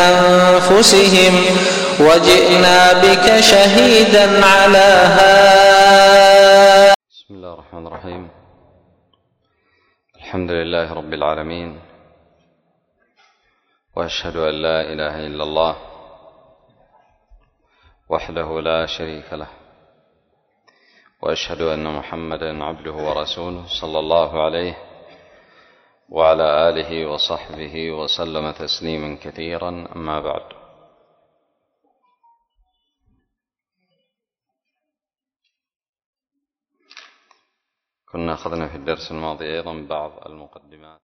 أنفسهم وجئنا بك شهيدا على هؤلاء. بسم الله الرحمن الرحيم. الحمد لله رب العالمين، وأشهد أن لا إله إلا الله وحده لا شريك له، وأشهد أن محمدا عبده ورسوله صلى الله عليه وعلى آله وصحبه وسلم تسليما كثيرا. أما بعد، كنا أخذنا في الدرس الماضي أيضا بعض المقدمات